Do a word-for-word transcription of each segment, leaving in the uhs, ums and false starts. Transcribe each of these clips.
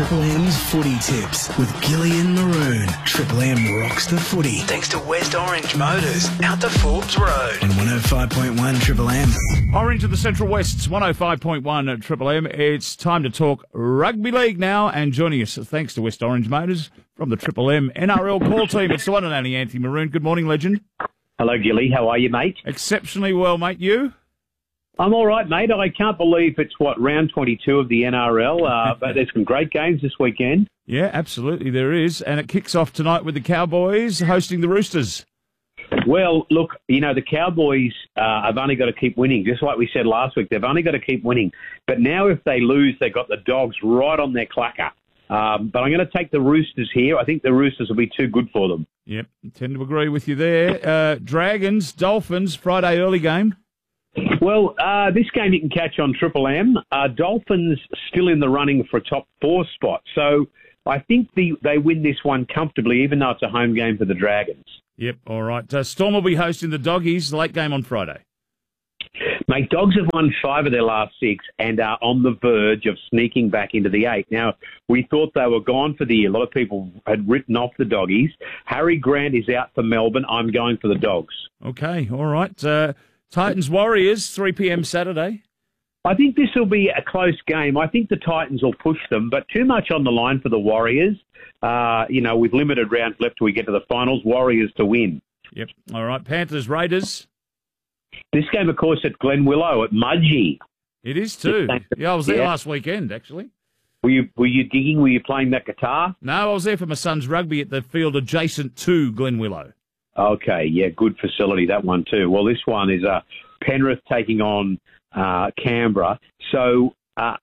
Triple M's Footy Tips with Gillian Maroon. Triple M rocks the footy. Thanks to West Orange Motors, out the Forbes Road. On one oh five point one Triple M. Orange to the Central West's one oh five point one at Triple M. It's time to talk rugby league now, and joining us, thanks to West Orange Motors, from the Triple M N R L call team, it's the one and only Anthony Maroon. Good morning, legend. Hello, Gilly. How are you, mate? Exceptionally well, mate. You? I'm all right, mate. I can't believe it's, what, round twenty-two of the N R L, uh, but there's some great games this weekend. Yeah, absolutely there is, and it kicks off tonight with the Cowboys hosting the Roosters. Well, look, you know, the Cowboys uh, have only got to keep winning, just like we said last week. They've only got to keep winning. But now if they lose, they've got the Dogs right on their clacker. Um, but I'm going to take the Roosters here. I think the Roosters will be too good for them. Yep, I tend to agree with you there. Uh, Dragons, Dolphins, Friday early game. Well, uh, this game you can catch on Triple M. Uh, Dolphins still in the running for a top four spot. So I think the, they win this one comfortably, even though it's a home game for the Dragons. Yep, all right. Uh, Storm will be hosting the Doggies, late game on Friday. Mate, Dogs have won five of their last six and are on the verge of sneaking back into the eight. Now, we thought they were gone for the year. A lot of people had written off the Doggies. Harry Grant is out for Melbourne. I'm going for the Dogs. Okay, all right. Uh, Titans Warriors, three p.m. Saturday. I think this will be a close game. I think the Titans will push them, but too much on the line for the Warriors. Uh, you know, with limited rounds left till we get to the finals, Warriors to win. Yep. All right. Panthers Raiders. This game, of course, at Glen Willow at Mudgee. It is too. Yeah, I was there yeah. last weekend, actually. Were you were you gigging? Were you playing that guitar? No, I was there for my son's rugby at the field adjacent to Glen Willow. Okay, yeah, good facility, that one too. Well, this one is uh, Penrith taking on uh, Canberra. So uh,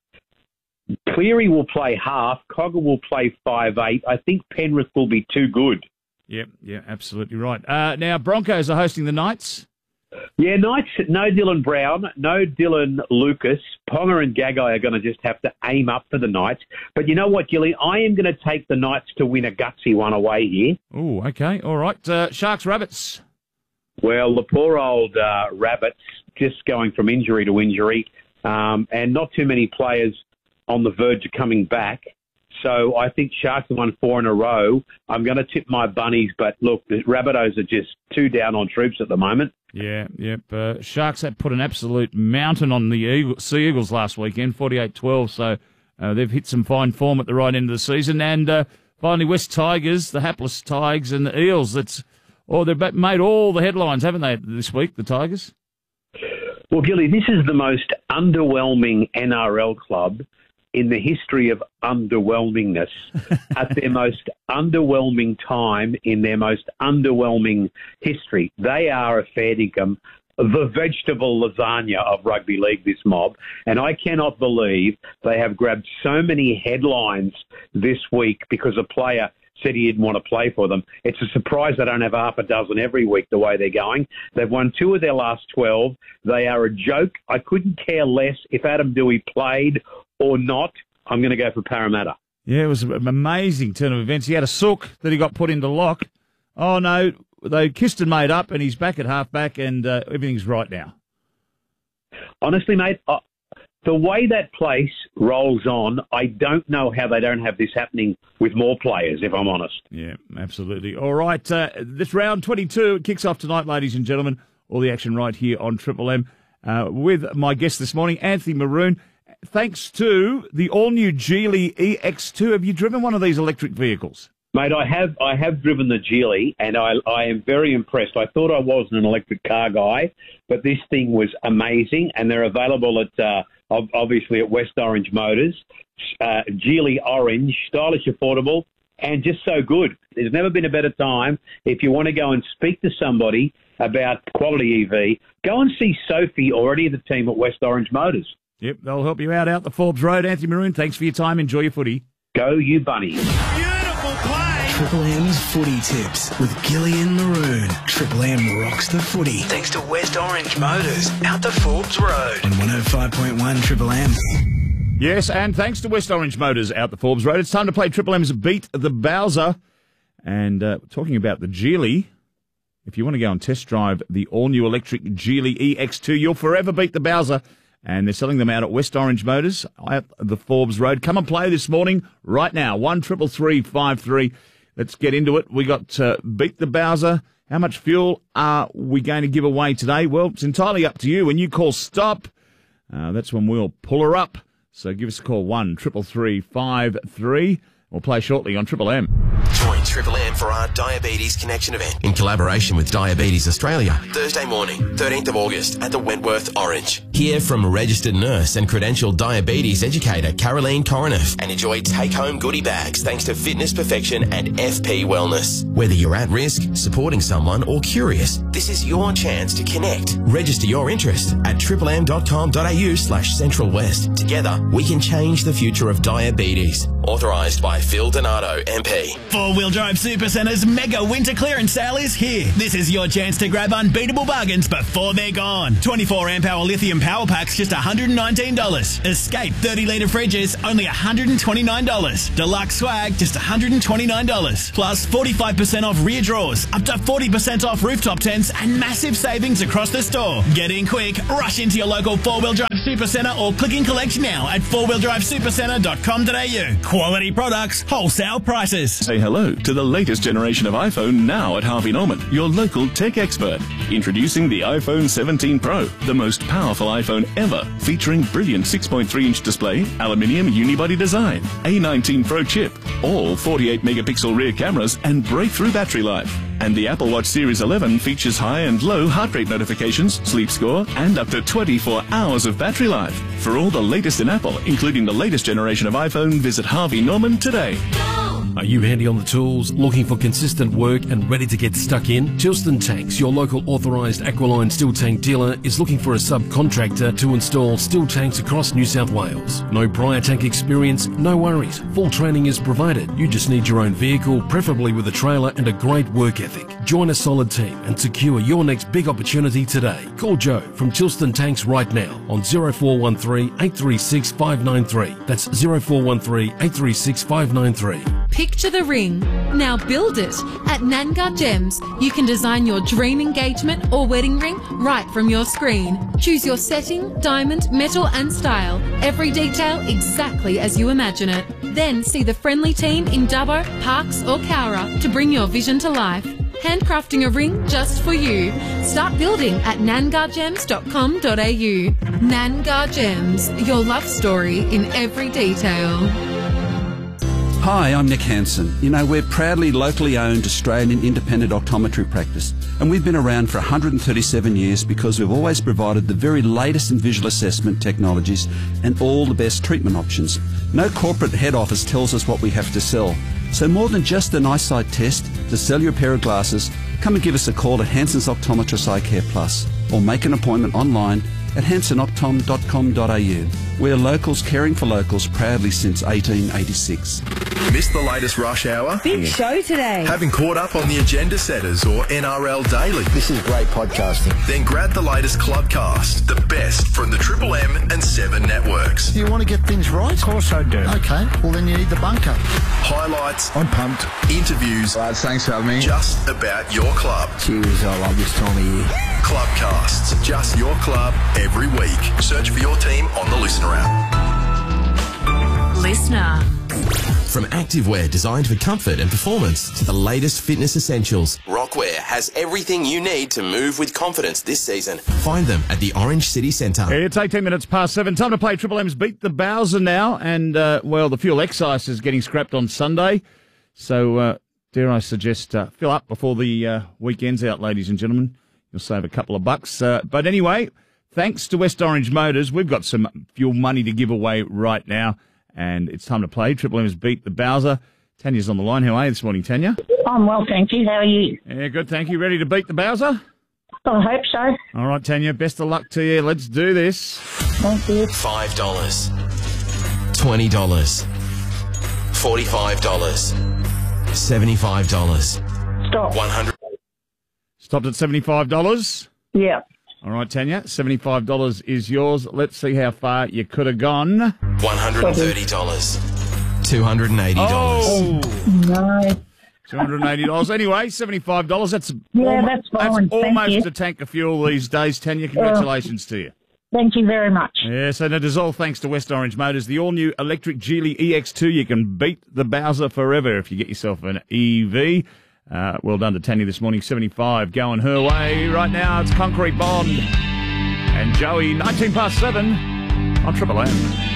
Cleary will play half, Cogger will play five eight. I think Penrith will be too good. Yep, yeah, absolutely right. Uh, now, Broncos are hosting the Knights. Yeah, Knights, no Dylan Brown, no Dylan Lucas. Ponga and Gagai are going to just have to aim up for the Knights. But you know what, Gilly? I am going to take the Knights to win a gutsy one away here. Oh, okay, all right. Uh, Sharks Rabbits. Well, the poor old uh, Rabbits just going from injury to injury, um, and not too many players on the verge of coming back. So I think Sharks have won four in a row. I'm going to tip my bunnies, but look, the Rabbitohs are just too down on troops at the moment. Yeah, yep. Uh, Sharks have put an absolute mountain on the Eagle, Sea Eagles last weekend, forty-eight twelve, so uh, they've hit some fine form at the right end of the season. And uh, finally, West Tigers, the hapless Tigers and the Eels. That's, oh, they've made all the headlines, haven't they, this week, the Tigers? Well, Gilly, this is the most underwhelming N R L club in the history of underwhelmingness, at their most underwhelming time in their most underwhelming history. They are a fair dinkum, the vegetable lasagna of rugby league, this mob. And I cannot believe they have grabbed so many headlines this week because a player said he didn't want to play for them. It's a surprise they don't have half a dozen every week the way they're going. They've won two of their last twelve. They are a joke. I couldn't care less if Adam Dewey played or not. I'm going to go for Parramatta. Yeah, it was an amazing turn of events. He had a sook that he got put into lock. Oh, no, they kissed and made up, and he's back at halfback, and uh, everything's right now. Honestly, mate, uh, the way that place rolls on, I don't know how they don't have this happening with more players, if I'm honest. Yeah, absolutely. All right, uh, this round twenty-two it kicks off tonight, ladies and gentlemen. All the action right here on Triple M uh, with my guest this morning, Anthony Maroon. Thanks to the all-new Geely E X two. Have you driven one of these electric vehicles? Mate, I have I have driven the Geely, and I, I am very impressed. I thought I wasn't an electric car guy, but this thing was amazing, and they're available at uh, obviously at West Orange Motors. Uh, Geely Orange, stylish, affordable, and just so good. There's never been a better time. If you want to go and speak to somebody about quality E V, go and see Sophie, already the team at West Orange Motors. Yep, they'll help you out out the Forbes Road. Anthony Maroon, thanks for your time. Enjoy your footy. Go, you bunnies. Beautiful play. Triple M's Footy Tips with Gillian Maroon. Triple M rocks the footy. Thanks to West Orange Motors, out the Forbes Road. On one oh five point one Triple M. Yes, and thanks to West Orange Motors, out the Forbes Road. It's time to play Triple M's Beat the Bowser. And uh, talking about the Geely, if you want to go and test drive the all-new electric Geely E X two, you'll forever beat the Bowser and they're selling them out at West Orange Motors at the Forbes Road. Come and play this morning, right now, one triple three five three. Let's get into it. We got uh, Beat the Bowser. How much fuel are we going to give away today? Well, it's entirely up to you. When you call stop, uh, that's when we'll pull her up. So give us a call, one triple three five three. We'll play shortly on Triple M. Join Triple M for our Diabetes Connection event in collaboration with Diabetes Australia, Thursday morning, thirteenth of August at the Wentworth Orange. Hear from registered nurse and credentialed diabetes educator Caroline Coroneff and enjoy take-home goodie bags thanks to Fitness Perfection and F P Wellness. Whether you're at risk, supporting someone or curious, this is your chance to connect. Register your interest at triple m dot com dot a u slash central west. Together, we can change the future of diabetes. Authorised by Phil Donato, M P. Four-Wheel Drive Supercenter's mega winter clearance sale is here. This is your chance to grab unbeatable bargains before they're gone. twenty-four amp hour lithium power packs, just one hundred nineteen dollars. Escape thirty litre fridges, only one hundred twenty-nine dollars. Deluxe swag, just one hundred twenty-nine dollars. Plus forty-five percent off rear drawers, up to forty percent off rooftop tents, and massive savings across the store. Get in quick, rush into your local Four-Wheel Drive Supercentre or click and collect now at four wheel drive supercentre dot com dot a u. Quality products, wholesale prices. Say hello to the latest generation of iPhone now at Harvey Norman, your local tech expert. Introducing the iPhone seventeen Pro, the most powerful iPhone ever, featuring brilliant six point three inch display, aluminium unibody design, A nineteen Pro chip, all forty-eight megapixel rear cameras, and breakthrough battery life. And the Apple Watch Series eleven features high and low heart rate notifications, sleep score, and up to twenty-four hours of battery life. For all the latest in Apple, including the latest generation of iPhone, visit Harvey Norman today. Are you handy on the tools, looking for consistent work and ready to get stuck in? Chilston Tanks, your local authorised Aqualine steel tank dealer, is looking for a subcontractor to install steel tanks across New South Wales. No prior tank experience? No worries. Full training is provided. You just need your own vehicle, preferably with a trailer and a great work ethic. Join a solid team and secure your next big opportunity today. Call Joe from Chilston Tanks right now on zero four one three, eight three six, five nine three. That's zero four one three, eight three six, five nine three. Picture the ring. Now build it. At Nangar Gems, you can design your dream engagement or wedding ring right from your screen. Choose your setting, diamond, metal and style. Every detail exactly as you imagine it. Then see the friendly team in Dubbo, Parkes or Cowra to bring your vision to life. Handcrafting a ring just for you. Start building at nangar gems dot com dot a u. Nangar Gems, your love story in every detail. Hi, I'm Nick Hansen. You know, we're proudly locally owned Australian independent optometry practice, and we've been around for one hundred thirty-seven years because we've always provided the very latest in visual assessment technologies and all the best treatment options. No corporate head office tells us what we have to sell. So more than just an eyesight test, to sell you a pair of glasses, come and give us a call at Hansen's Optometrist Eye Care Plus, or make an appointment online at hansen optom dot com dot a u. We're locals caring for locals proudly since eighteen eighty-six. Missed the latest rush hour? Big show today. Haven't caught up on the agenda setters or N R L Daily? This is great podcasting. Then grab the latest Clubcast, the best from the Triple M and Seven networks. Do you want to get things right? Of course I do. Okay, well then you need the bunker. Highlights. I'm pumped. Interviews. Right, thanks for having me. Just about your club. Cheers, I love this time of year. Clubcasts, just your club every week. Search for your team on the Listener app. Listener. From activewear designed for comfort and performance to the latest fitness essentials, Rockwear has everything you need to move with confidence this season. Find them at the Orange City Centre. It's eighteen minutes past seven. Time to play Triple M's Beat the Bowser now. And, uh, well, the fuel excise is getting scrapped on Sunday. So, uh, dare I suggest, uh, fill up before the uh, weekend's out, ladies and gentlemen. You'll save a couple of bucks. Uh, but anyway, thanks to West Orange Motors, we've got some fuel money to give away right now. And it's time to play. Triple M's Beat the Bowser. Tanya's on the line. How are you this morning, Tanya? I'm well, thank you. How are you? Yeah, good, thank you. Ready to beat the Bowser? I hope so. All right, Tanya, best of luck to you. Let's do this. Thank you. Five dollars. Twenty dollars. Forty-five dollars. Seventy-five dollars. Stop. One hundred. Stopped at seventy-five dollars? Yeah. All right, Tanya, seventy-five dollars is yours. Let's see how far you could have gone. One hundred thirty dollars. Two hundred eighty dollars. Oh! No. two hundred eighty dollars. Anyway, seventy-five dollars. That's Yeah, almo- that's fine. That's Thank almost you. a tank of fuel these days, Tanya. Congratulations to you. Thank you very much. Yes, and it is all thanks to West Orange Motors, the all-new electric Geely E X two. You can beat the Bowser forever if you get yourself an E V. Uh, well done to Tanya this morning, seventy-five, going her way. Right now, it's Concrete Bond and Joey, nineteen past seven on Triple M.